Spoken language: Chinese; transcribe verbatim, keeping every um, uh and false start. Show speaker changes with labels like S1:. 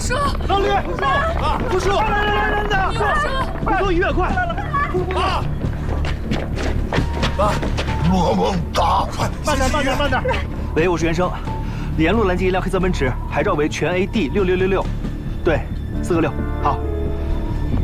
S1: 叔，
S2: 老李，啊，不叔，来来来来来，快，送医院，快！啊！
S3: 啊！罗蒙达，
S2: 快，慢点，慢点，慢点！
S4: 喂，我是袁生，沿路拦截一辆黑色奔驰，牌照为全 A D 六六六六，对，四个六，好。